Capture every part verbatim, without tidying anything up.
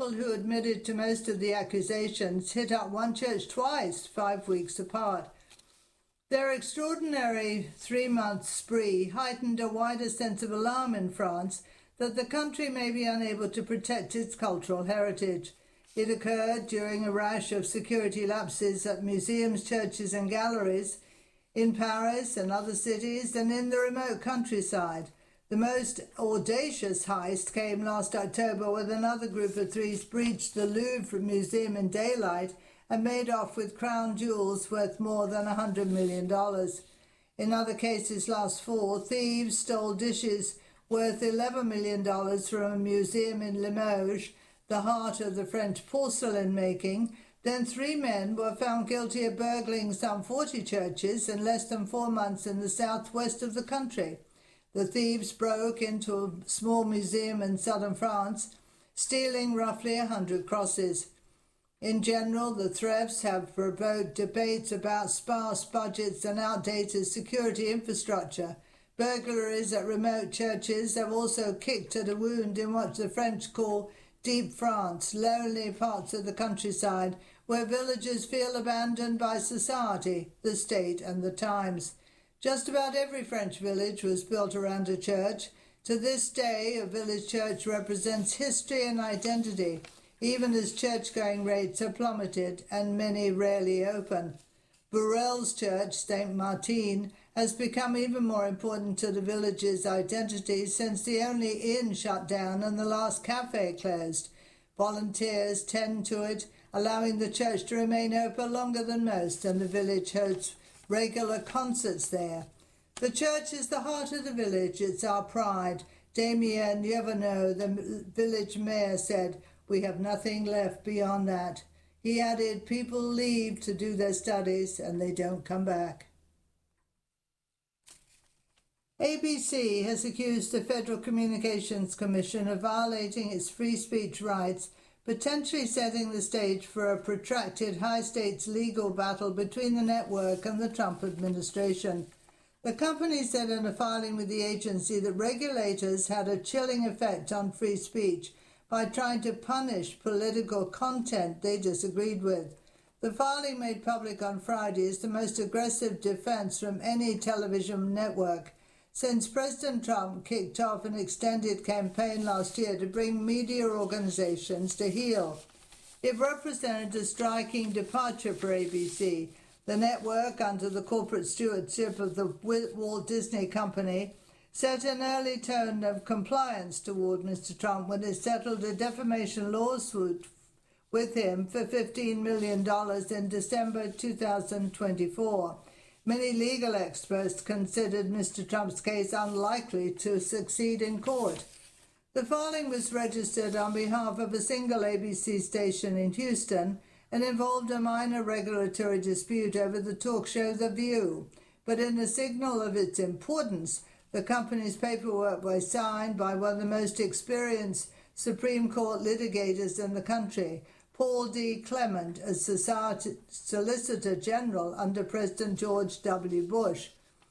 couple who admitted to most of the accusations hit up one church twice, five weeks apart. Their extraordinary three-month spree heightened a wider sense of alarm in France that the country may be unable to protect its cultural heritage. It occurred during a rash of security lapses at museums, churches and galleries in Paris and other cities and in the remote countryside. The most audacious heist came last October when another group of thieves breached the Louvre Museum in daylight and made off with crown jewels worth more than one hundred million dollars. In other cases last fall, thieves stole dishes worth eleven million dollars from a museum in Limoges, the heart of the French porcelain making. Then three men were found guilty of burgling some forty churches in less than four months in the southwest of the country. The thieves broke into a small museum in southern France, stealing roughly a hundred crosses. In general, the thefts have provoked debates about sparse budgets and outdated security infrastructure. Burglaries at remote churches have also kicked at a wound in what the French call deep France, lonely parts of the countryside where villagers feel abandoned by society, the state and the times. Just about every French village was built around a church. To this day, a village church represents history and identity, even as church-going rates have plummeted and many rarely open. Burrell's church, Saint Martin, has become even more important to the village's identity since the only inn shut down and the last cafe closed. Volunteers tend to it, allowing the church to remain open longer than most, and the village hosts regular concerts there. The church is the heart of the village. It's our pride. Damien Yevano, the village mayor, said, "We have nothing left beyond that." He added, "People leave to do their studies and they don't come back." A B C has accused the Federal Communications Commission of violating its free speech rights, potentially setting the stage for a protracted high-stakes legal battle between the network and the Trump administration. The company said in a filing with the agency that regulators had a chilling effect on free speech by trying to punish political content they disagreed with. The filing made public on Friday is the most aggressive defense from any television network since President Trump kicked off an extended campaign last year to bring media organizations to heel. It represented a striking departure for A B C. The network, under the corporate stewardship of the Walt Disney Company, set an early tone of compliance toward Mister Trump when it settled a defamation lawsuit with him for fifteen million dollars in December two thousand twenty-four. Many legal experts considered Mister Trump's case unlikely to succeed in court. The filing was registered on behalf of a single A B C station in Houston and involved a minor regulatory dispute over the talk show The View. But in a signal of its importance, the company's paperwork was signed by one of the most experienced Supreme Court litigators in the country, Paul D. Clement, as Solicitor General under President George W. Bush.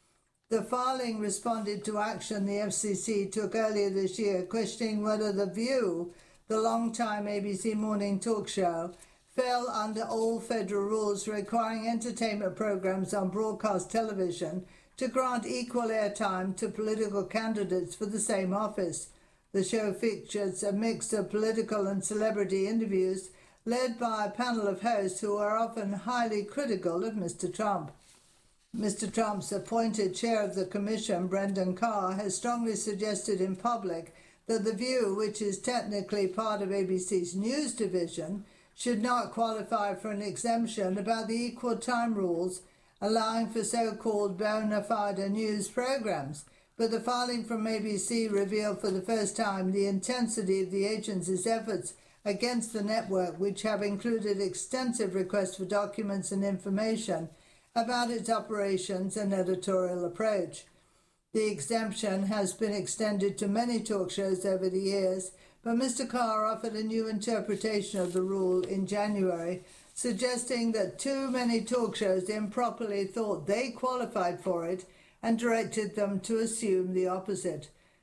The filing responded to action the F C C took earlier this year, questioning whether The View, the longtime A B C morning talk show, fell under old federal rules requiring entertainment programs on broadcast television to grant equal airtime to political candidates for the same office. The show features a mix of political and celebrity interviews led by a panel of hosts who are often highly critical of Mister Trump. Mister Trump's appointed chair of the commission, Brendan Carr, has strongly suggested in public that The View, which is technically part of A B C's news division, should not qualify for an exemption about the equal time rules allowing for so-called bona fide news programs. But the filing from A B C revealed for the first time the intensity of the agency's efforts against the network, which have included extensive requests for documents and information about its operations and editorial approach. The exemption has been extended to many talk shows over the years, but Mister Carr offered a new interpretation of the rule in January, suggesting that too many talk shows improperly thought they qualified for it and directed them to assume the opposite.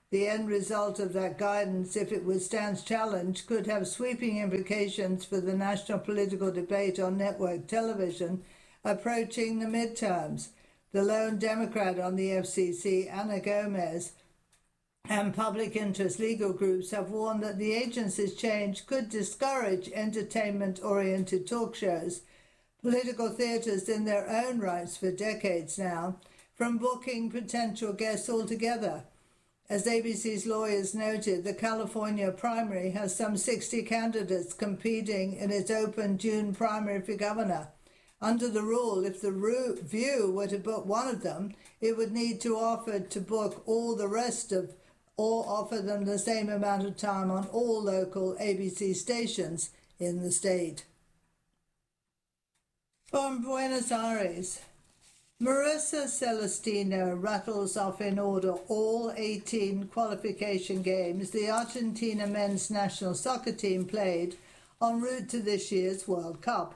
The end result of that guidance, if it withstands challenge, could have sweeping implications for the national political debate on network television approaching the midterms. The lone Democrat on the F C C, Ana Gomez, and public interest legal groups have warned that the agency's change could discourage entertainment-oriented talk shows, political theatres in their own rights for decades now, from booking potential guests altogether. As A B C's lawyers noted, the California primary has some sixty candidates competing in its open June primary for governor. Under the rule, if the View were to book one of them, it would need to offer to book all the rest of, or offer them the same amount of time on all local A B C stations in the state. From Buenos Aires, Marisa Celestino rattles off in order all eighteen qualification games the Argentina men's national soccer team played en route to this year's World Cup.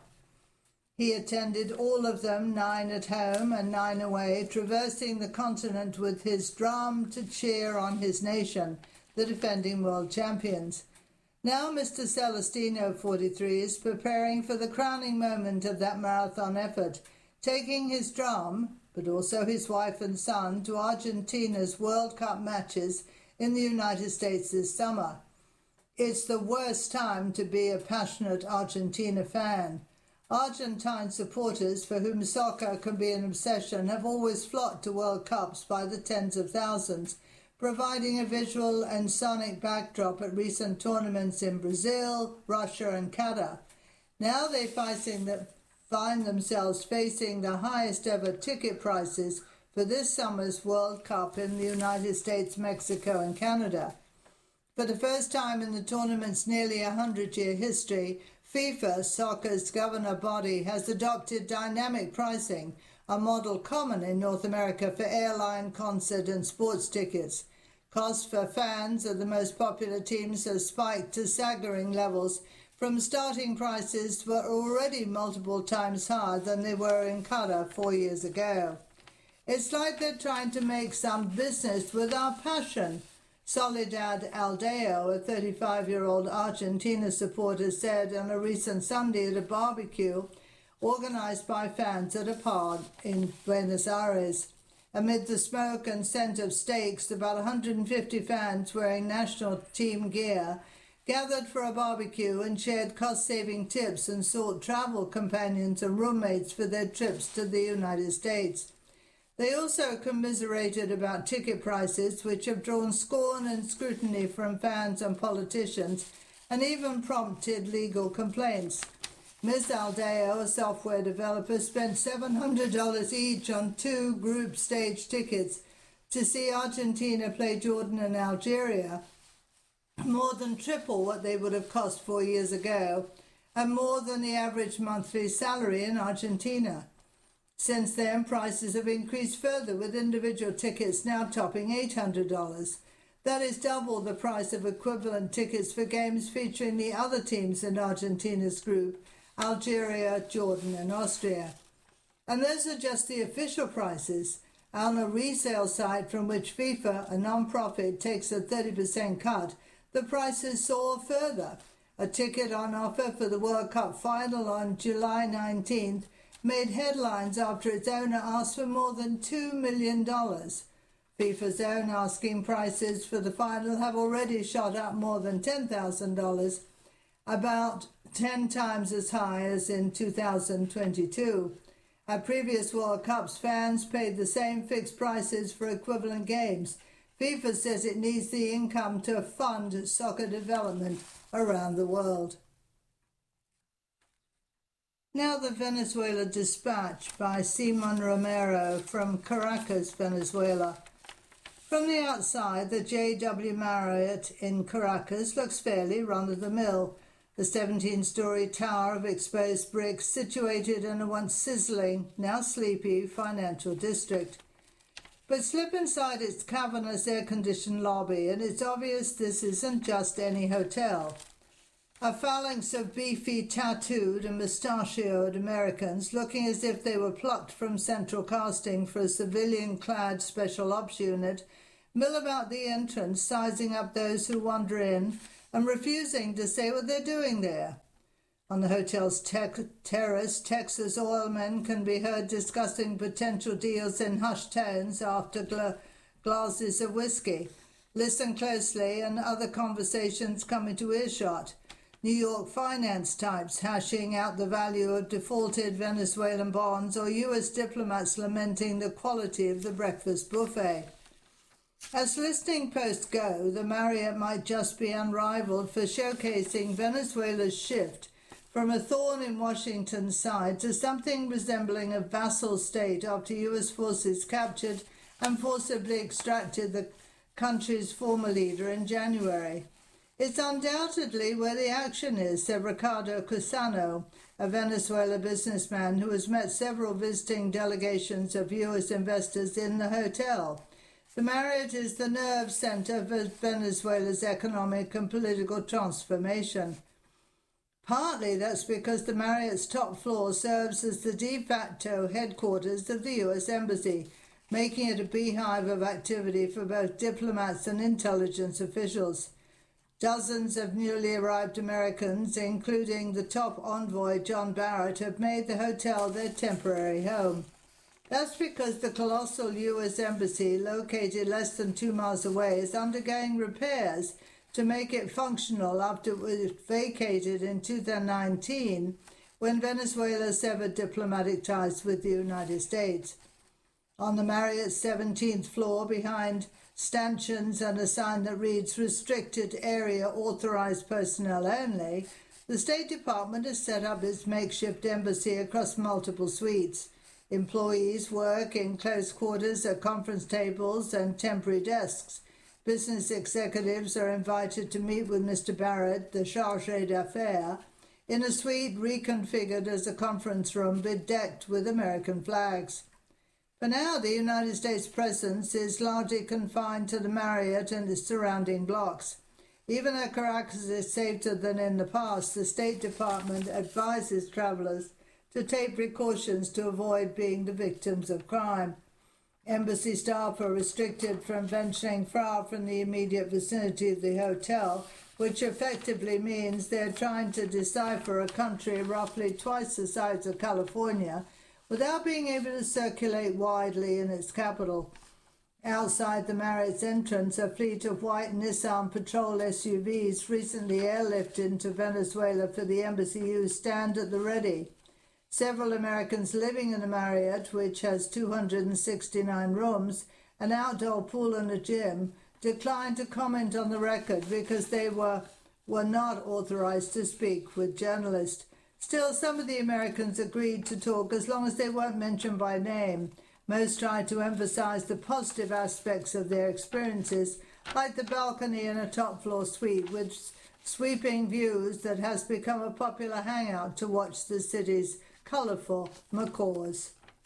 He attended all of them, nine at home and nine away, traversing the continent with his drum to cheer on his nation, the defending world champions. Now Mister Celestino, forty-three, is preparing for the crowning moment of that marathon effort, taking his drum, but also his wife and son, to Argentina's World Cup matches in the United States this summer. It's the worst time to be a passionate Argentina fan. Argentine supporters, for whom soccer can be an obsession, have always flocked to World Cups by the tens of thousands, providing a visual and sonic backdrop at recent tournaments in Brazil, Russia and Qatar. Now they facing the, find themselves facing the highest ever ticket prices for this summer's World Cup in the United States, Mexico and Canada. For the first time in the tournament's nearly one hundred year history, FIFA, soccer's governor body, has adopted dynamic pricing, a model common in North America for airline, concert and sports tickets. Costs for fans of the most popular teams have spiked to staggering levels, from starting prices were already multiple times higher than they were in Qatar four years ago. It's like they're trying to make some business with our passion. Soledad Aldeo, a thirty-five-year-old Argentina supporter, said on a recent Sunday at a barbecue organized by fans at a park in Buenos Aires. Amid the smoke and scent of steaks, about one hundred fifty fans wearing national team gear gathered for a barbecue and shared cost-saving tips and sought travel companions and roommates for their trips to the United States. They also commiserated about ticket prices, which have drawn scorn and scrutiny from fans and politicians, and even prompted legal complaints. Miz Aldeo, a software developer, spent seven hundred dollars each on two group stage tickets to see Argentina play Jordan and Algeria, more than triple what they would have cost four years ago, and more than the average monthly salary in Argentina. Since then, prices have increased further, with individual tickets now topping eight hundred dollars. That is double the price of equivalent tickets for games featuring the other teams in Argentina's group, Algeria, Jordan and Austria. And those are just the official prices. On a resale site from which FIFA, a non-profit, takes a thirty percent cut, the prices soar further. A ticket on offer for the World Cup final on July nineteenth made headlines after its owner asked for more than two million dollars. FIFA's own asking prices for the final have already shot up more than ten thousand dollars, about ten times as high as in two thousand twenty-two. At previous World Cups, fans paid the same fixed prices for equivalent games. FIFA says it needs the income to fund soccer development around the world. Now the Venezuela Dispatch by Simon Romero from Caracas, Venezuela. From the outside, the J W Marriott in Caracas looks fairly run-of-the-mill, a seventeen-story tower of exposed bricks situated in a once sizzling, now sleepy financial district. But slip inside its cavernous air-conditioned lobby and it's obvious this isn't just any hotel. A phalanx of beefy, tattooed and mustachioed Americans, looking as if they were plucked from central casting for a civilian-clad special ops unit, mill about the entrance, sizing up those who wander in and refusing to say what they're doing there. On the hotel's te- terrace, Texas oilmen can be heard discussing potential deals in hushed tones after gla- glasses of whiskey. Listen closely, and other conversations come into earshot. New York finance types hashing out the value of defaulted Venezuelan bonds, or U S diplomats lamenting the quality of the breakfast buffet. As listening posts go, the Marriott might just be unrivaled for showcasing Venezuela's shift from a thorn in Washington's side to something resembling a vassal state after U S forces captured and forcibly extracted the country's former leader in January. It's undoubtedly where the action is, said Ricardo Cusano, a Venezuela businessman who has met several visiting delegations of U S investors in the hotel. The Marriott is the nerve center of Venezuela's economic and political transformation. Partly that's because the Marriott's top floor serves as the de facto headquarters of the U S Embassy, making it a beehive of activity for both diplomats and intelligence officials. Dozens of newly arrived Americans, including the top envoy John Barrett, have made the hotel their temporary home. That's because the colossal U S Embassy, located less than two miles away, is undergoing repairs to make it functional after it was vacated in two thousand nineteen when Venezuela severed diplomatic ties with the United States. On the Marriott's seventeenth floor, behind stanchions and a sign that reads "Restricted Area Authorized Personnel Only," the State Department has set up its makeshift embassy across multiple suites. Employees work in close quarters at conference tables and temporary desks. Business executives are invited to meet with Mister Barrett, the chargé d'affaires, in a suite reconfigured as a conference room bedecked with American flags. For now, the United States presence is largely confined to the Marriott and its surrounding blocks. Even though Caracas is safer than in the past, the State Department advises travelers to take precautions to avoid being the victims of crime. Embassy staff are restricted from venturing far from the immediate vicinity of the hotel, which effectively means they're trying to decipher a country roughly twice the size of California without being able to circulate widely in its capital. Outside the Marriott's entrance, a fleet of white Nissan patrol S U Vs recently airlifted into Venezuela for the embassy use stand at the ready. Several Americans living in the Marriott, which has two hundred sixty-nine rooms, an outdoor pool and a gym, declined to comment on the record because they were, were not authorized to speak with journalists. Still, some of the Americans agreed to talk as long as they weren't mentioned by name. Most tried to emphasize the positive aspects of their experiences, like the balcony in a top-floor suite with sweeping views that has become a popular hangout to watch the city's colorful macaws.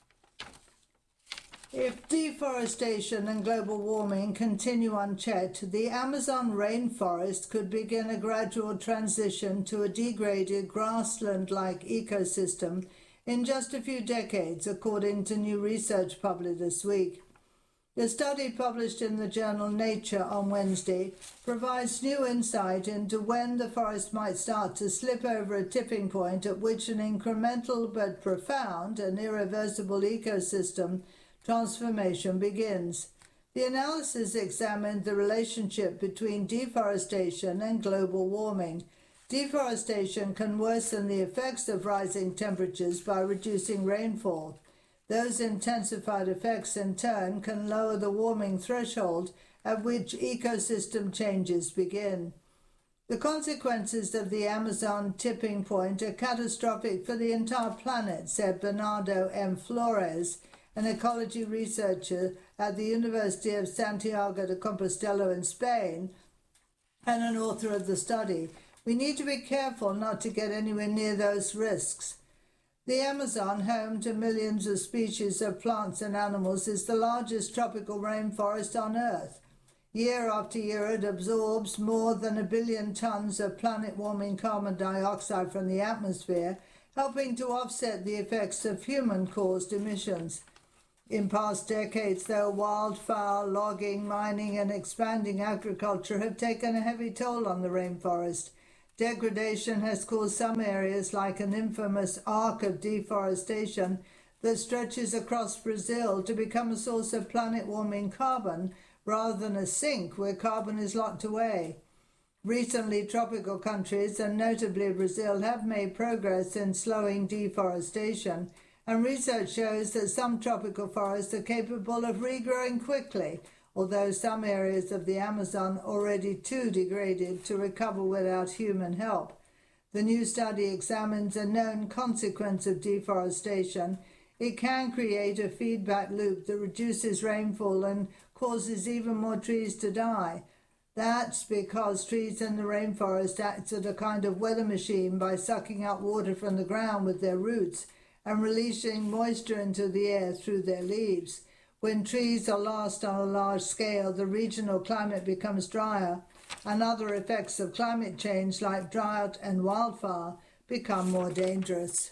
If deforestation and global warming continue unchecked, the Amazon rainforest could begin a gradual transition to a degraded grassland-like ecosystem in just a few decades, according to new research published this week. The study, published in the journal Nature on Wednesday, provides new insight into when the forest might start to slip over a tipping point at which an incremental but profound and irreversible ecosystem transformation begins. The analysis examined the relationship between deforestation and global warming. Deforestation can worsen the effects of rising temperatures by reducing rainfall. Those intensified effects, in turn, can lower the warming threshold at which ecosystem changes begin. The consequences of the Amazon tipping point are catastrophic for the entire planet, said Bernardo M. Flores, an ecology researcher at the University of Santiago de Compostela in Spain and an author of the study. We need to be careful not to get anywhere near those risks. The Amazon, home to millions of species of plants and animals, is the largest tropical rainforest on Earth. Year after year, it absorbs more than a billion tons of planet-warming carbon dioxide from the atmosphere, helping to offset the effects of human-caused emissions. In past decades, though, wildfire, logging, mining and expanding agriculture have taken a heavy toll on the rainforest. Degradation has caused some areas, like an infamous arc of deforestation that stretches across Brazil, to become a source of planet-warming carbon rather than a sink where carbon is locked away. Recently, tropical countries, and notably Brazil, have made progress in slowing deforestation, and research shows that some tropical forests are capable of regrowing quickly, although some areas of the Amazon are already too degraded to recover without human help. The new study examines a known consequence of deforestation. It can create a feedback loop that reduces rainfall and causes even more trees to die. That's because trees in the rainforest act as a kind of weather machine by sucking up water from the ground with their roots and releasing moisture into the air through their leaves. When trees are lost on a large scale, the regional climate becomes drier, and other effects of climate change like drought and wildfire become more dangerous.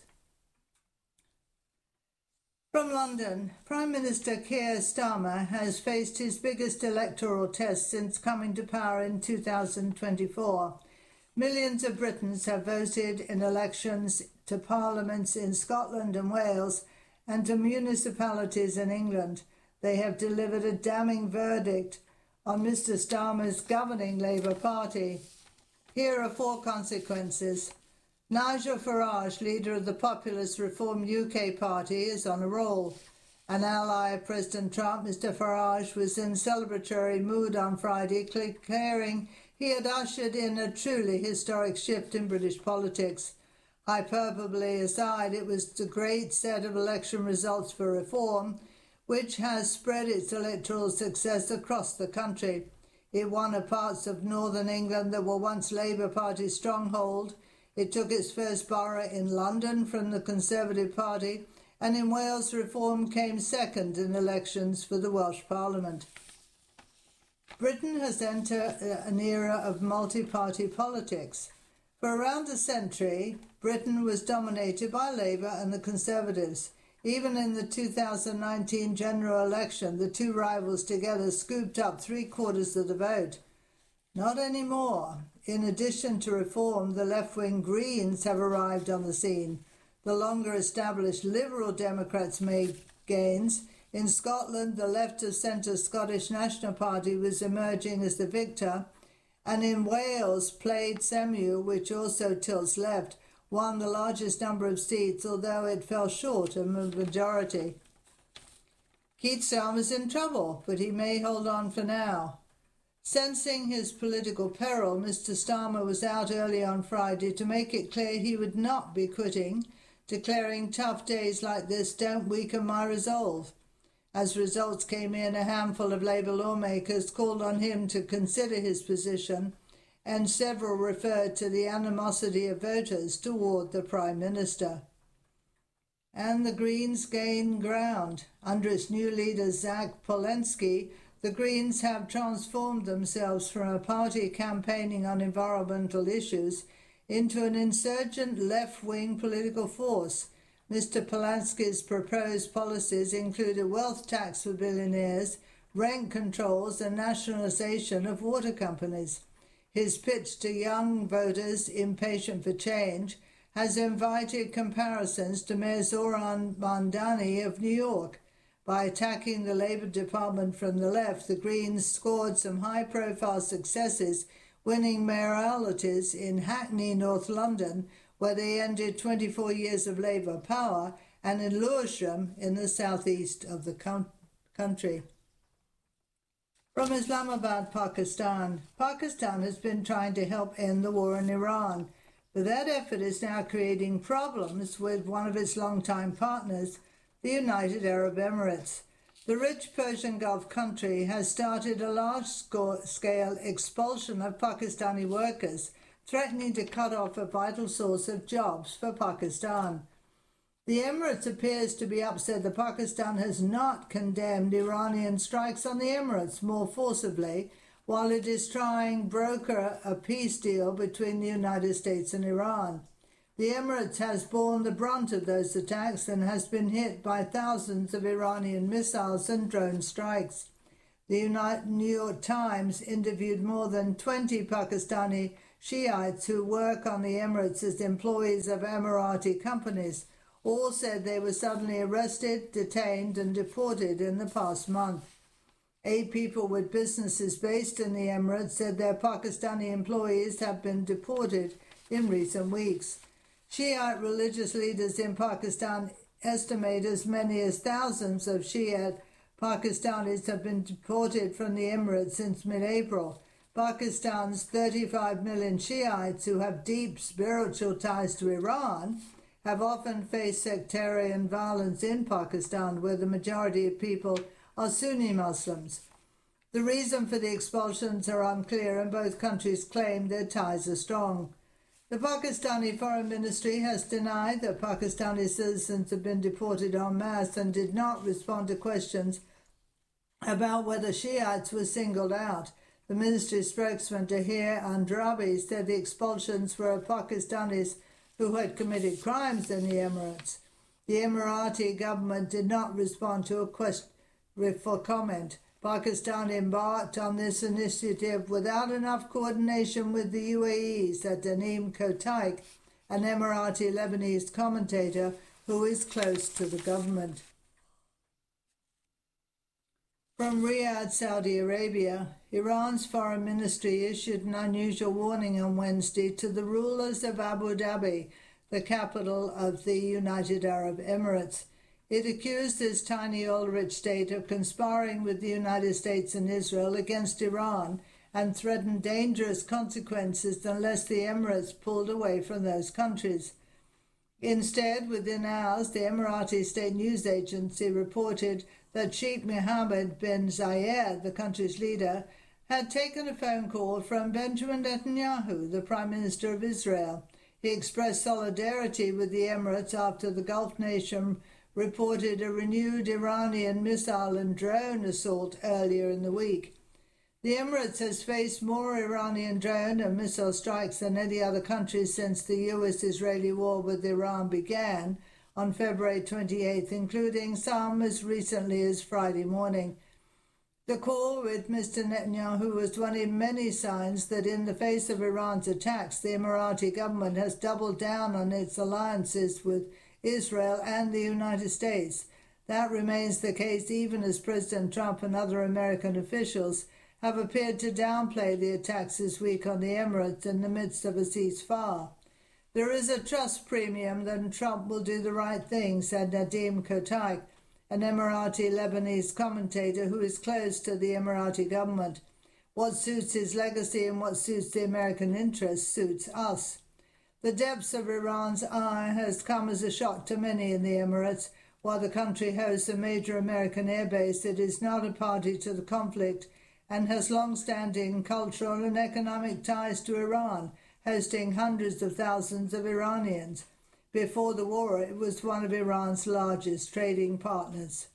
From London, Prime Minister Keir Starmer has faced his biggest electoral test since coming to power in two thousand twenty-four. Millions of Britons have voted in elections to parliaments in Scotland and Wales and to municipalities in England. They have delivered a damning verdict on Mister Starmer's governing Labour Party. Here are four consequences. Nigel Farage, leader of the populist Reform U K party, is on a roll. An ally of President Trump, Mister Farage, was in celebratory mood on Friday, declaring he had ushered in a truly historic shift in British politics. Hyperbole aside, it was the great set of election results for Reform, which has spread its electoral success across the country. It won parts of northern England that were once Labour Party stronghold. It took its first borough in London from the Conservative Party, and in Wales, Reform came second in elections for the Welsh Parliament. Britain has entered an era of multi-party politics. For around a century, Britain was dominated by Labour and the Conservatives. Even in the two thousand nineteen general election, the two rivals together scooped up three-quarters of the vote. Not anymore. In addition to Reform, the left-wing Greens have arrived on the scene. The longer-established Liberal Democrats made gains. In Scotland, the left-of-centre Scottish National Party was emerging as the victor, and in Wales, Plaid Cymru, which also tilts left, won the largest number of seats, although it fell short of a majority. Keir Starmer's in trouble, but he may hold on for now. Sensing his political peril, Mister Starmer was out early on Friday to make it clear he would not be quitting, declaring tough days like this don't weaken my resolve. As results came in, a handful of Labour lawmakers called on him to consider his position, and several referred to the animosity of voters toward the Prime Minister. And the Greens gained ground. Under its new leader, Zach Polensky, the Greens have transformed themselves from a party campaigning on environmental issues into an insurgent left-wing political force. Mister Polensky's proposed policies include a wealth tax for billionaires, rent controls and nationalisation of water companies. His pitch to young voters impatient for change has invited comparisons to Mayor Zoran Mamdani of New York. By attacking the Labour Department from the left, the Greens scored some high-profile successes, winning mayoralties in Hackney, North London, where they ended twenty-four years of Labour power, and in Lewisham in the southeast of the country. From Islamabad, Pakistan. Pakistan has been trying to help end the war in Iran, but that effort is now creating problems with one of its longtime partners, the United Arab Emirates. The rich Persian Gulf country has started a large-scale expulsion of Pakistani workers, threatening to cut off a vital source of jobs for Pakistan. The Emirates appears to be upset that Pakistan has not condemned Iranian strikes on the Emirates more forcibly, while it is trying to broker a peace deal between the United States and Iran. The Emirates has borne the brunt of those attacks and has been hit by thousands of Iranian missiles and drone strikes. The New York Times interviewed more than twenty Pakistani Shiites who work on the Emirates as employees of Emirati companies. All said they were suddenly arrested, detained, and deported in the past month. Eight people with businesses based in the Emirates said their Pakistani employees have been deported in recent weeks. Shiite religious leaders in Pakistan estimate as many as thousands of Shiite Pakistanis have been deported from the Emirates since mid-April. Pakistan's thirty-five million Shiites, who have deep spiritual ties to Iran, have often faced sectarian violence in Pakistan, where the majority of people are Sunni Muslims. The reason for the expulsions are unclear, and both countries claim their ties are strong. The Pakistani Foreign Ministry has denied that Pakistani citizens have been deported en masse and did not respond to questions about whether Shiites were singled out. The ministry spokesman Tahir Andrabi said the expulsions were of Pakistanis who had committed crimes in the Emirates. The Emirati government did not respond to a question for comment. Pakistan embarked on this initiative without enough coordination with the U A E, said Nadeem Kotaik, an Emirati Lebanese commentator who is close to the government. From Riyadh, Saudi Arabia, Iran's foreign ministry issued an unusual warning on Wednesday to the rulers of Abu Dhabi, the capital of the United Arab Emirates. It accused this tiny oil-rich state of conspiring with the United States and Israel against Iran and threatened dangerous consequences unless the Emirates pulled away from those countries. Instead, within hours, the Emirati state news agency reported that Sheikh Mohammed bin Zayed, the country's leader, had taken a phone call from Benjamin Netanyahu, the Prime Minister of Israel. He expressed solidarity with the Emirates after the Gulf nation reported a renewed Iranian missile and drone assault earlier in the week. The Emirates has faced more Iranian drone and missile strikes than any other country since the U S-Israeli war with Iran began on February twenty-eighth, including some as recently as Friday morning. The call with Mister Netanyahu was one of many signs that in the face of Iran's attacks, the Emirati government has doubled down on its alliances with Israel and the United States. That remains the case even as President Trump and other American officials have appeared to downplay the attacks this week on the Emirates in the midst of a ceasefire. There is a trust premium that Trump will do the right thing, said Nadeem Kotaik, an Emirati Lebanese commentator who is close to the Emirati government. What suits his legacy and what suits the American interests suits us. The depths of Iran's ire has come as a shock to many in the Emirates. While the country hosts a major American airbase, it is not a party to the conflict and has long-standing cultural and economic ties to Iran, hosting hundreds of thousands of Iranians. Before the war, it was one of Iran's largest trading partners.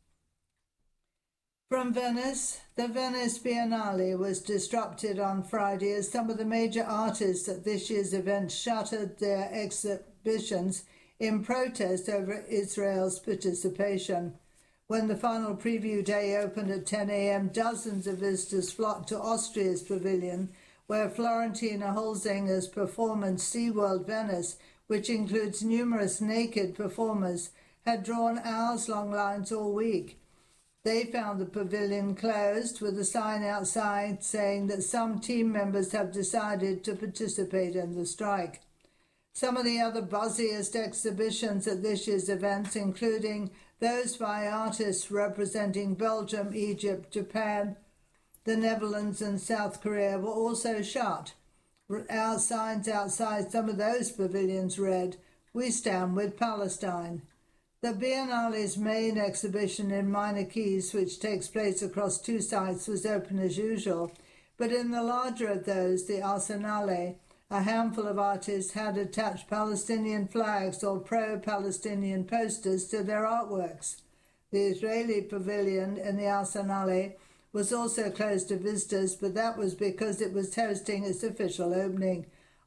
From Venice, the Venice Biennale was disrupted on Friday as some of the major artists at this year's event shuttered their exhibitions in protest over Israel's participation. When the final preview day opened at ten a.m., dozens of visitors flocked to Austria's pavilion, where Florentina Holzinger's performance SeaWorld Venice, which includes numerous naked performers, had drawn hours-long lines all week. They found the pavilion closed with a sign outside saying that some team members have decided to participate in the strike. Some of the other buzziest exhibitions at this year's events, including those by artists representing Belgium, Egypt, Japan, the Netherlands and South Korea, were also shut. Our signs outside some of those pavilions read, "We stand with Palestine." The Biennale's main exhibition in Minor Keys, which takes place across two sites, was open as usual, but in the larger of those, the Arsenale, a handful of artists had attached Palestinian flags or pro-Palestinian posters to their artworks. The Israeli pavilion in the Arsenale was also closed to visitors, but that was because it was hosting its official opening.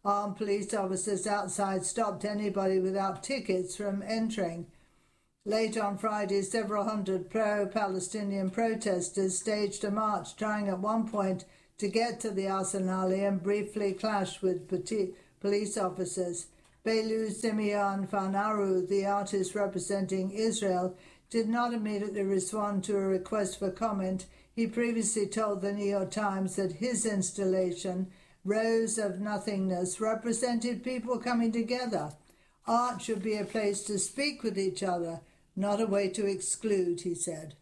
Armed police officers outside stopped anybody without tickets from entering. Late on Friday, several hundred pro-Palestinian protesters staged a march, trying at one point to get to the arsenale and briefly clashed with police officers. Beilu Simeon Fanaru, the artist representing Israel, did not immediately respond to a request for comment. He previously told the New York Times that his installation, Rows of Nothingness, represented people coming together. Art should be a place to speak with each other, not a way to exclude, he said.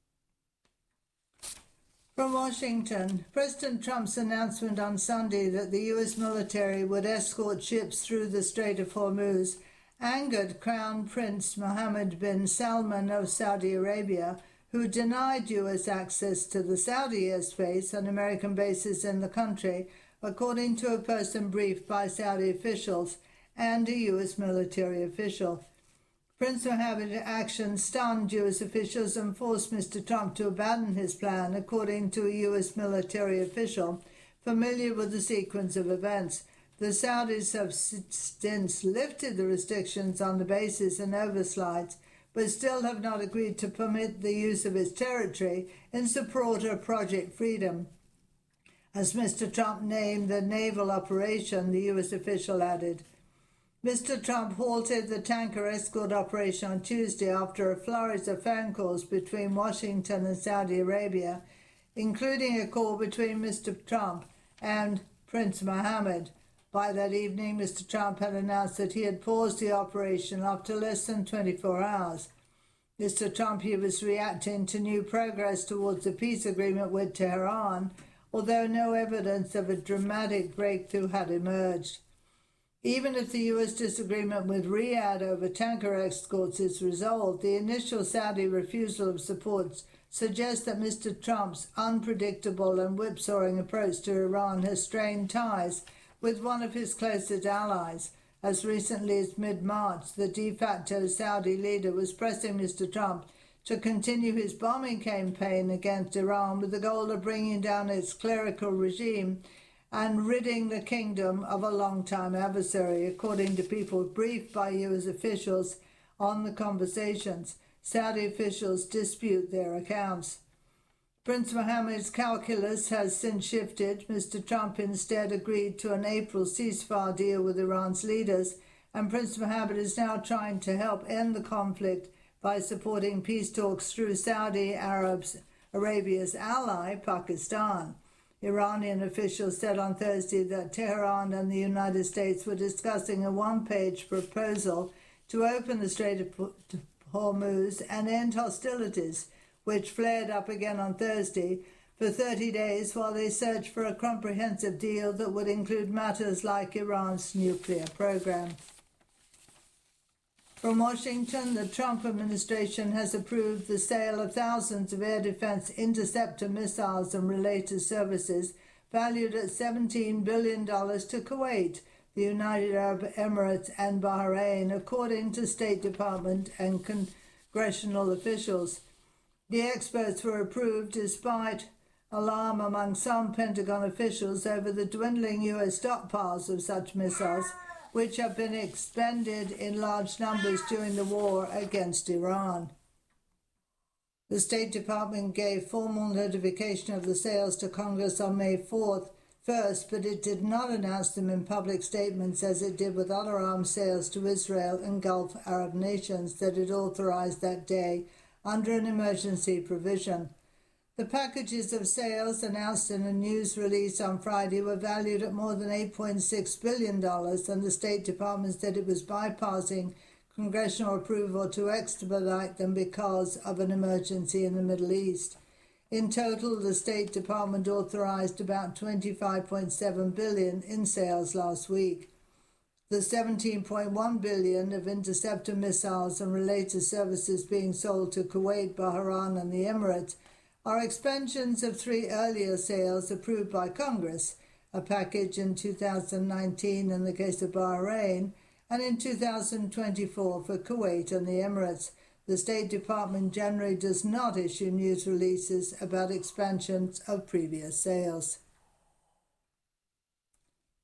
From Washington, President Trump's announcement on Sunday that the U S military would escort ships through the Strait of Hormuz angered Crown Prince Mohammed bin Salman of Saudi Arabia, who denied U S access to the Saudi airspace and American bases in the country, according to a person briefed by Saudi officials and a U S military official. Prince Mohammed's actions stunned U S officials and forced Mister Trump to abandon his plan, according to a U S military official familiar with the sequence of events. The Saudis have since lifted the restrictions on the bases and overslides, but still have not agreed to permit the use of its territory in support of Project Freedom. As Mister Trump named the naval operation, the U S official added. Mister Trump halted the tanker escort operation on Tuesday after a flurry of phone calls between Washington and Saudi Arabia, including a call between Mister Trump and Prince Mohammed. By that evening, Mister Trump had announced that he had paused the operation after less than twenty-four hours. Mister Trump, he was reacting to new progress towards a peace agreement with Tehran, although no evidence of a dramatic breakthrough had emerged. Even if the U S disagreement with Riyadh over tanker escorts is resolved, the initial Saudi refusal of support suggests that Mister Trump's unpredictable and whipsawing approach to Iran has strained ties with one of his closest allies. As recently as mid-March, the de facto Saudi leader was pressing Mister Trump to continue his bombing campaign against Iran with the goal of bringing down its clerical regime and ridding the kingdom of a long-time adversary, according to people briefed by U S officials on the conversations. Saudi officials dispute their accounts. Prince Mohammed's calculus has since shifted. Mister Trump instead agreed to an April ceasefire deal with Iran's leaders, and Prince Mohammed is now trying to help end the conflict by supporting peace talks through Saudi Arabia's ally, Pakistan. Iranian officials said on Thursday that Tehran and the United States were discussing a one-page proposal to open the Strait of Hormuz and end hostilities, which flared up again on Thursday, for thirty days while they searched for a comprehensive deal that would include matters like Iran's nuclear program. From Washington, the Trump administration has approved the sale of thousands of air defense interceptor missiles and related services valued at seventeen billion dollars to Kuwait, the United Arab Emirates and Bahrain, according to State Department and congressional officials. The exports were approved despite alarm among some Pentagon officials over the dwindling U S stockpiles of such missiles, which have been expended in large numbers during the war against Iran. The State Department gave formal notification of the sales to Congress on May fourth, first, but it did not announce them in public statements as it did with other arms sales to Israel and Gulf Arab nations that it authorized that day under an emergency provision. The packages of sales announced in a news release on Friday were valued at more than eight point six billion dollars, and the State Department said it was bypassing congressional approval to expedite them because of an emergency in the Middle East. In total, the State Department authorized about twenty-five point seven billion dollars in sales last week. The seventeen point one billion dollars of interceptor missiles and related services being sold to Kuwait, Bahrain, and the Emirates are expansions of three earlier sales approved by Congress, a package in two thousand nineteen in the case of Bahrain, and in two thousand twenty-four for Kuwait and the Emirates. The State Department generally does not issue news releases about expansions of previous sales.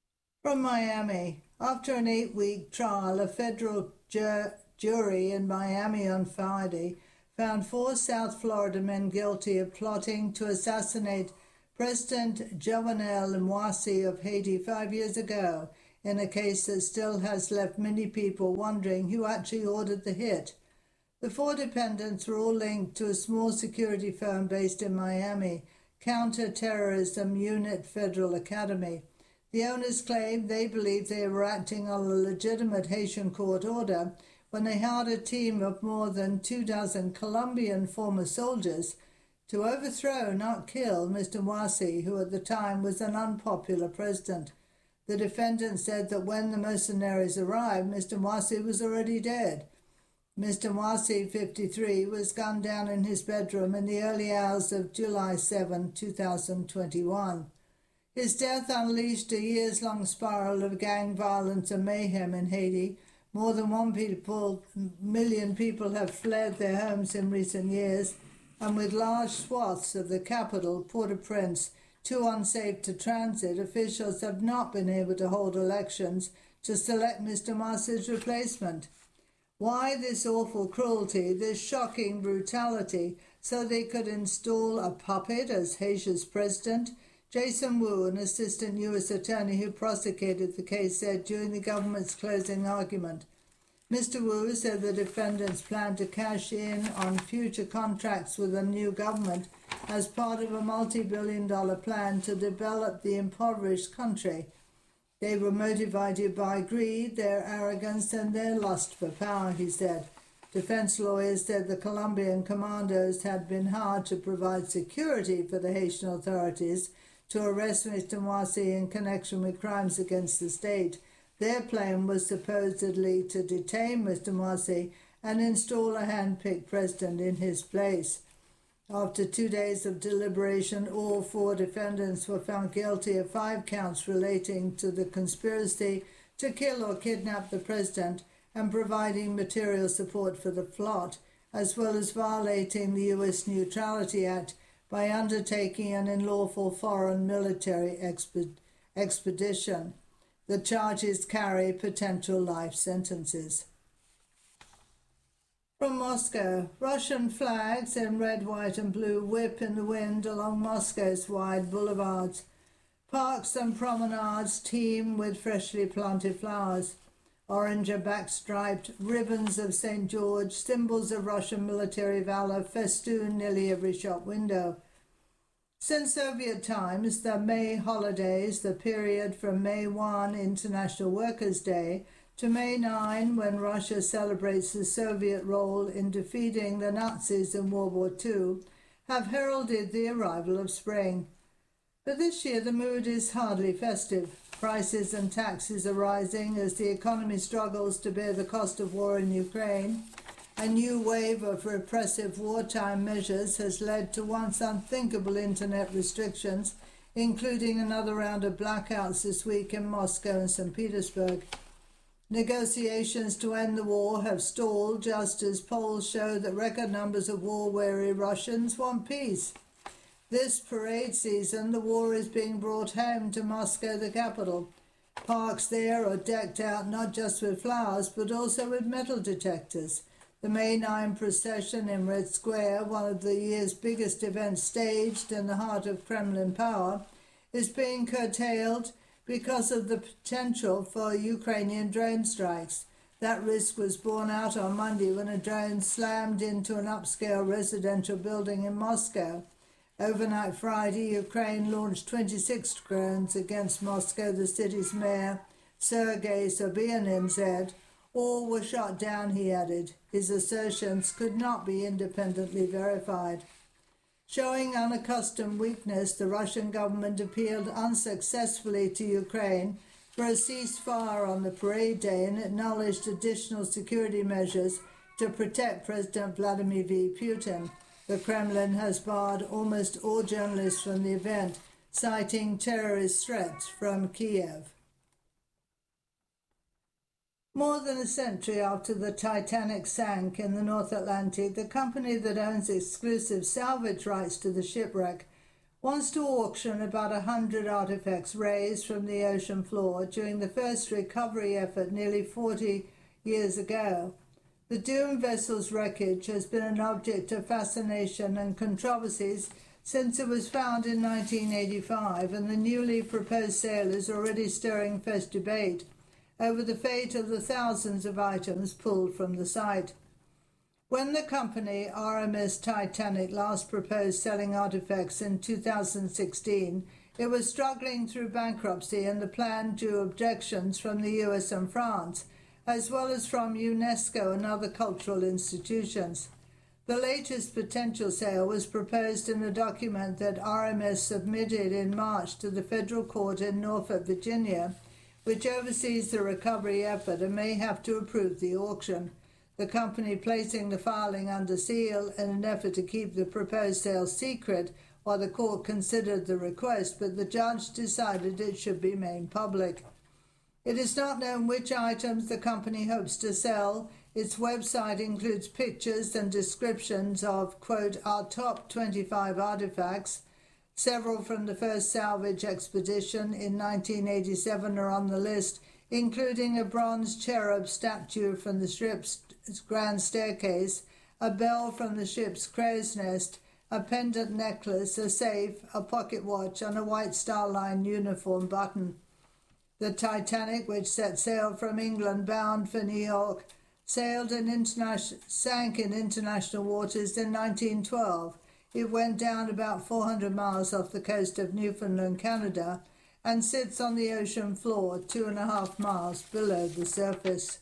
From Miami, after an eight-week trial, a federal ju- jury in Miami on Friday found four South Florida men guilty of plotting to assassinate President Jovenel Moise of Haiti five years ago, in a case that still has left many people wondering who actually ordered the hit. The four defendants were all linked to a small security firm based in Miami, Counter-Terrorism Unit Federal Academy. The owners claimed they believed they were acting on a legitimate Haitian court order when they hired a team of more than two dozen Colombian former soldiers to overthrow, not kill, Mister Moise, who at the time was an unpopular president. The defendant said that when the mercenaries arrived, Mister Moise was already dead. Mister Moise, fifty-three, was gunned down in his bedroom in the early hours of July seventh, two thousand twenty-one. His death unleashed a years-long spiral of gang violence and mayhem in Haiti. More than one people, million people have fled their homes in recent years, and with large swaths of the capital, Port-au-Prince, too unsafe to transit, officials have not been able to hold elections to select Mister Moise's replacement. Why this awful cruelty, this shocking brutality, so they could install a puppet as Haiti's president? Jason Wu, an assistant U S attorney who prosecuted the case, said during the government's closing argument. Mister Wu said the defendants plan to cash in on future contracts with the new government as part of a multi-billion dollar plan to develop the impoverished country. They were motivated by greed, their arrogance, and their lust for power, he said. Defense lawyers said the Colombian commandos had been hired to provide security for the Haitian authorities to arrest Mister Moise in connection with crimes against the state. Their plan was supposedly to detain Mister Moise and install a hand-picked president in his place. After two days of deliberation, all four defendants were found guilty of five counts relating to the conspiracy to kill or kidnap the president and providing material support for the plot, as well as violating the U S Neutrality Act by undertaking an unlawful foreign military exped- expedition. The charges carry potential life sentences. From Moscow, Russian flags in red, white and blue whip in the wind along Moscow's wide boulevards. Parks and promenades teem with freshly planted flowers. Orange and backstriped ribbons of Saint George, symbols of Russian military valor, festoon nearly every shop window. Since Soviet times, the May holidays, the period from May first, International Workers' Day, to May ninth, when Russia celebrates the Soviet role in defeating the Nazis in World War Two, have heralded the arrival of spring. But this year the mood is hardly festive. Prices and taxes are rising as the economy struggles to bear the cost of war in Ukraine. A new wave of repressive wartime measures has led to once unthinkable internet restrictions, including another round of blackouts this week in Moscow and Saint Petersburg. Negotiations to end the war have stalled just as polls show that record numbers of war-weary Russians want peace. This parade season, the war is being brought home to Moscow, the capital. Parks there are decked out not just with flowers, but also with metal detectors. The May ninth procession in Red Square, one of the year's biggest events staged in the heart of Kremlin power, is being curtailed because of the potential for Ukrainian drone strikes. That risk was borne out on Monday when a drone slammed into an upscale residential building in Moscow. Overnight Friday, Ukraine launched twenty-six drones against Moscow, the city's mayor, Sergei Sobyanin, said. All were shot down, he added. His assertions could not be independently verified. Showing unaccustomed weakness, the Russian government appealed unsuccessfully to Ukraine for a ceasefire on the parade day and acknowledged additional security measures to protect President Vladimir Putin. The Kremlin has barred almost all journalists from the event, citing terrorist threats from Kiev. More than a century after the Titanic sank in the North Atlantic, the company that owns exclusive salvage rights to the shipwreck wants to auction about a hundred artifacts raised from the ocean floor during the first recovery effort nearly forty years ago. The doomed vessel's wreckage has been an object of fascination and controversies since it was found in nineteen eighty-five, and the newly proposed sale is already stirring fresh debate over the fate of the thousands of items pulled from the site. When the company R M S Titanic last proposed selling artifacts in two thousand sixteen, it was struggling through bankruptcy, and the plan drew objections from the U S and France, as well as from UNESCO and other cultural institutions. The latest potential sale was proposed in a document that R M S submitted in March to the federal court in Norfolk, Virginia, which oversees the recovery effort and may have to approve the auction. The company placing the filing under seal in an effort to keep the proposed sale secret while the court considered the request, but the judge decided it should be made public. It is not known which items the company hopes to sell. Its website includes pictures and descriptions of, quote, our top twenty-five artifacts. Several from the first salvage expedition in nineteen eighty-seven are on the list, including a bronze cherub statue from the ship's grand staircase, a bell from the ship's crow's nest, a pendant necklace, a safe, a pocket watch, and a white star-line uniform button. The Titanic, which set sail from England bound for New York, sailed in international, sank in international waters in nineteen twelve. It went down about four hundred miles off the coast of Newfoundland, Canada, and sits on the ocean floor two and a half miles below the surface.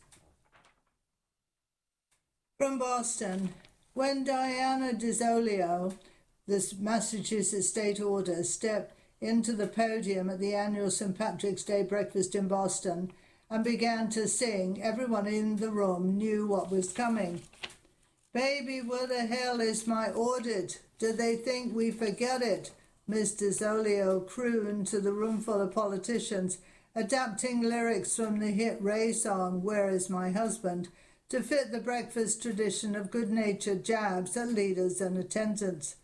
From Boston, when Diana DiZolio, the Massachusetts state auditor, stepped into the podium at the annual Saint Patrick's Day breakfast in Boston and began to sing, everyone in the room knew what was coming. Baby, where the hell is my audit? Do they think we forget it? Miss DiZolio crooned to the roomful of politicians, adapting lyrics from the hit Ray song, Where Is My Husband?, to fit the breakfast tradition of good-natured jabs at leaders and attendants.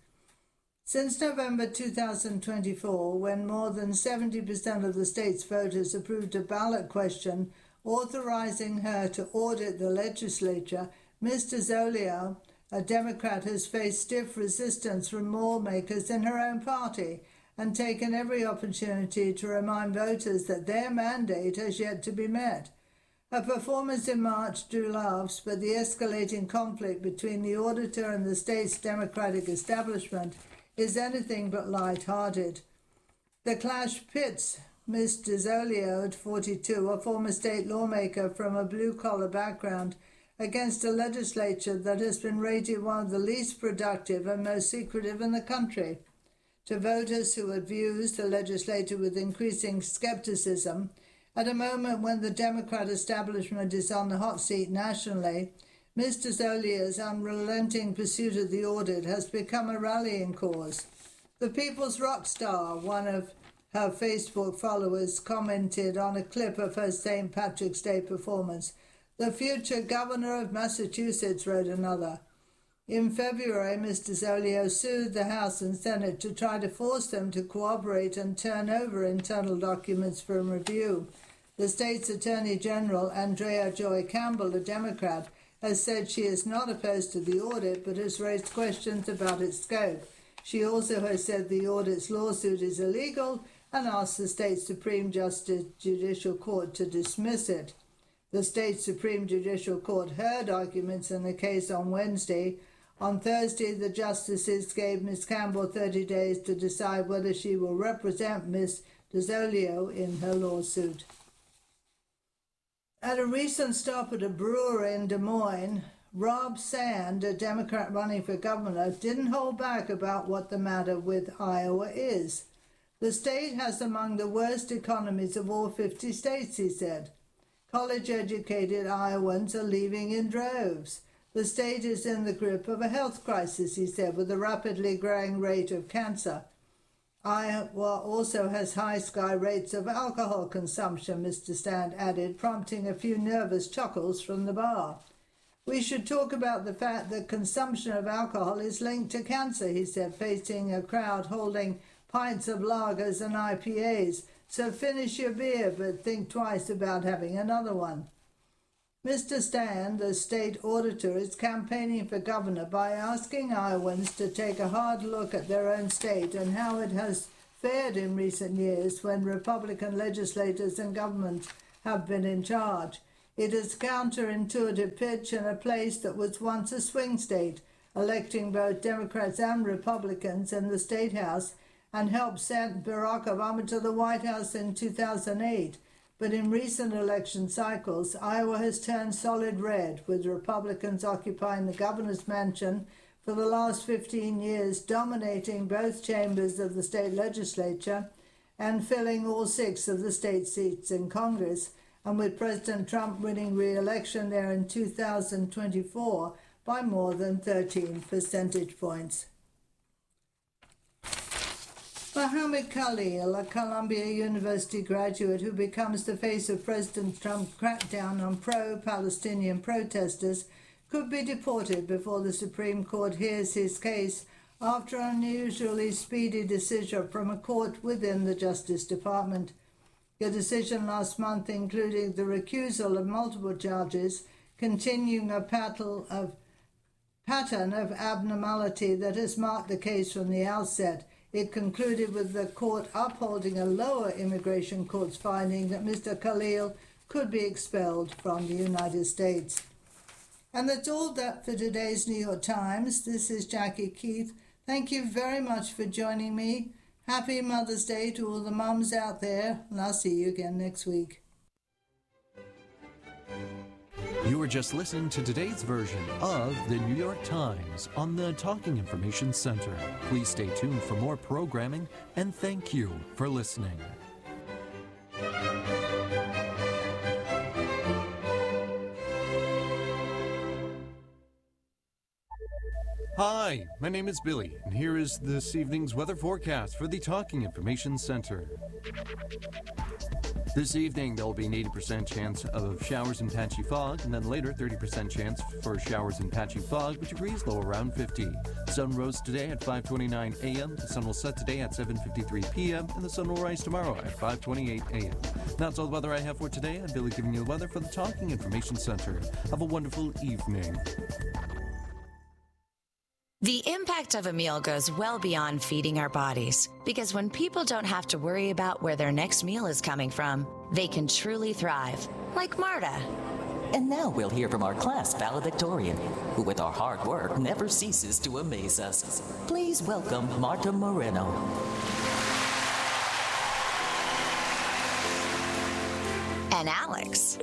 Since November two thousand twenty-four, when more than seventy percent of the state's voters approved a ballot question authorizing her to audit the legislature, Miz DiZolio, a Democrat, has faced stiff resistance from lawmakers in her own party and taken every opportunity to remind voters that their mandate has yet to be met. Her performance in March drew laughs, but the escalating conflict between the auditor and the state's Democratic establishment is anything but light-hearted. The clash pits Miz DiZolio, forty-two, a former state lawmaker from a blue-collar background, against a legislature that has been rated one of the least productive and most secretive in the country. To voters who had views the legislature with increasing skepticism, at a moment when the Democrat establishment is on the hot seat nationally, Miz DiZolio's unrelenting pursuit of the audit has become a rallying cause. The people's rock star, one of her Facebook followers, commented on a clip of her Saint Patrick's Day performance. The future governor of Massachusetts, wrote another. In February, Miz DiZolio sued the House and Senate to try to force them to cooperate and turn over internal documents for review. The state's Attorney General, Andrea Joy Campbell, a Democrat, has said she is not opposed to the audit but has raised questions about its scope. She also has said the audit's lawsuit is illegal and asked the state Supreme Justice Judicial Court to dismiss it. The state Supreme Judicial Court heard arguments in the case on Wednesday. On Thursday, the justices gave Miz Campbell thirty days to decide whether she will represent Miz DiZolio in her lawsuit. At a recent stop at a brewery in Des Moines, Rob Sand, a Democrat running for governor, didn't hold back about what the matter with Iowa is. The state has among the worst economies of all fifty states, he said. College-educated Iowans are leaving in droves. The state is in the grip of a health crisis, he said, with a rapidly growing rate of cancer. Iowa also has high sky rates of alcohol consumption, Mister Sand added, prompting a few nervous chuckles from the bar. We should talk about the fact that consumption of alcohol is linked to cancer, he said, facing a crowd holding pints of lagers and I P As, so finish your beer but think twice about having another one. Mister Stan, the state auditor, is campaigning for governor by asking Iowans to take a hard look at their own state and how it has fared in recent years when Republican legislators and governments have been in charge. It is a counterintuitive pitch in a place that was once a swing state, electing both Democrats and Republicans in the State House, and helped send Barack Obama to the White House in two thousand eight. But in recent election cycles, Iowa has turned solid red, with Republicans occupying the governor's mansion for the last fifteen years, dominating both chambers of the state legislature and filling all six of the state seats in Congress, and with President Trump winning re-election there in two thousand twenty-four by more than thirteen percentage points. Mohammed Khalil, a Columbia University graduate who becomes the face of President Trump's crackdown on pro-Palestinian protesters, could be deported before the Supreme Court hears his case after an unusually speedy decision from a court within the Justice Department. The decision last month included the recusal of multiple charges, continuing a pattern of, pattern of abnormality that has marked the case from the outset. It concluded with the court upholding a lower immigration court's finding that Mister Khalil could be expelled from the United States. And that's all that for today's New York Times. This is Jackie Keith. Thank you very much for joining me. Happy Mother's Day to all the mums out there, and I'll see you again next week. You were just listening to today's version of the New York Times on the Talking Information Center. Please stay tuned for more programming, and thank you for listening. Hi, my name is Billy, and here is this evening's weather forecast for the Talking Information Center. This evening, there will be an eighty percent chance of showers and patchy fog, and then later, thirty percent chance for showers and patchy fog, with degrees low around fifty. The sun rose today at five twenty-nine a.m., the sun will set today at seven fifty-three p.m., and the sun will rise tomorrow at five twenty-eight a.m. That's all the weather I have for today. I'm Billy giving you the weather for the Talking Information Center. Have a wonderful evening. The impact of a meal goes well beyond feeding our bodies, because when people don't have to worry about where their next meal is coming from, they can truly thrive, like Marta. And now we'll hear from our class valedictorian, who with our hard work never ceases to amaze us. Please welcome Marta Moreno. And Alex.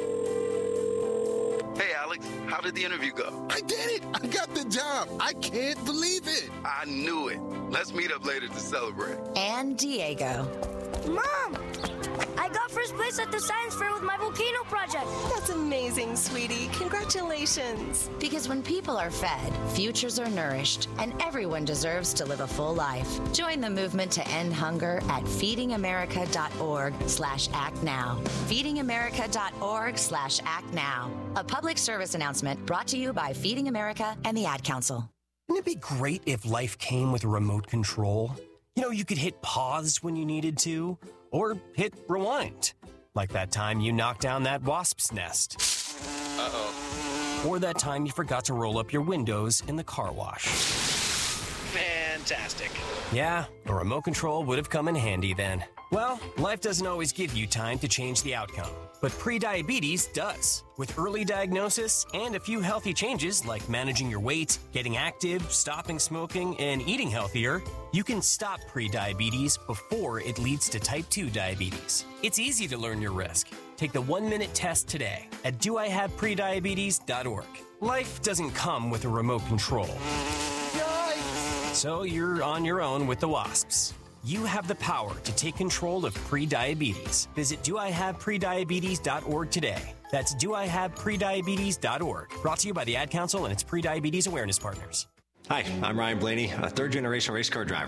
Hey, Alex, how did the interview go? I did it! I got the job! I can't believe it! I knew it. Let's meet up later to celebrate. And Diego. Mom! I got first place at the science fair with my volcano project. That's amazing, sweetie. Congratulations. Because when people are fed, futures are nourished, and everyone deserves to live a full life. Join the movement to end hunger at feedingamerica.org slash act now. feedingamerica.org slash act now. A public service announcement brought to you by Feeding America and the Ad Council. Wouldn't it be great if life came with a remote control? You know, you could hit pause when you needed to, or hit rewind. Like that time you knocked down that wasp's nest. Uh-oh. Or that time you forgot to roll up your windows in the car wash. Fantastic. Yeah, a remote control would have come in handy then. Well, life doesn't always give you time to change the outcome, but prediabetes does. With early diagnosis and a few healthy changes like managing your weight, getting active, stopping smoking, and eating healthier, you can stop prediabetes before it leads to type two diabetes. It's easy to learn your risk. Take the one-minute test today at do I have prediabetes dot org. Life doesn't come with a remote control. Yikes! So you're on your own with the wasps. You have the power to take control of prediabetes. Visit do I have prediabetes dot org today. That's do I have prediabetes dot org. Brought to you by the Ad Council and its prediabetes awareness partners. Hi, I'm Ryan Blaney, a third-generation race car driver.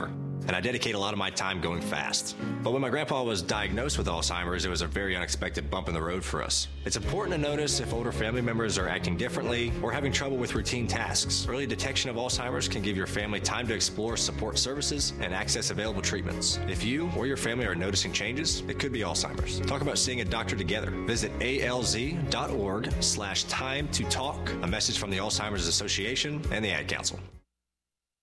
and I dedicate a lot of my time going fast. But when my grandpa was diagnosed with Alzheimer's, it was a very unexpected bump in the road for us. It's important to notice if older family members are acting differently or having trouble with routine tasks. Early detection of Alzheimer's can give your family time to explore support services and access available treatments. If you or your family are noticing changes, it could be Alzheimer's. Talk about seeing a doctor together. Visit A L Z dot org slash time to talk. A message from the Alzheimer's Association and the Ad Council.